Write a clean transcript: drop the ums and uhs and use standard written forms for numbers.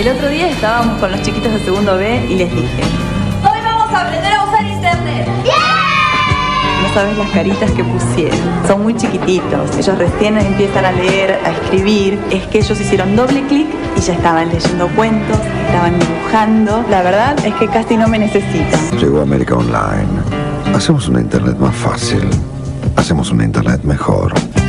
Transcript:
El otro día estábamos con los chiquitos de segundo B y les dije: hoy vamos a aprender a usar internet. No sabes las caritas que pusieron. Son muy chiquititos. Ellos recién empiezan a leer, a escribir. Es que ellos hicieron doble clic y ya estaban leyendo cuentos, estaban dibujando. La verdad es que casi no me necesitan. Llegó América Online. Hacemos una internet más fácil. Hacemos una internet mejor.